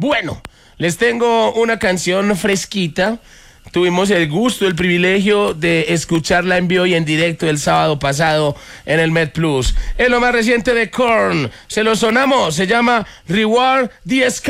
Bueno, les tengo una canción fresquita. Tuvimos el gusto, el privilegio de escucharla en vivo y en directo el sábado pasado en el Met Plus. Es lo más reciente de Korn. Se lo sonamos. Se llama Reward the Sky.